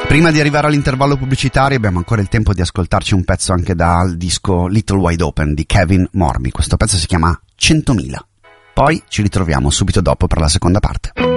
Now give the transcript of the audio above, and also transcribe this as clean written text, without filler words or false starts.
Prima di arrivare all'intervallo pubblicitario abbiamo ancora il tempo di ascoltarci un pezzo anche dal disco Little Wide Open di Kevin Morby. Questo pezzo si chiama 100.000. Poi ci ritroviamo subito dopo per la seconda parte.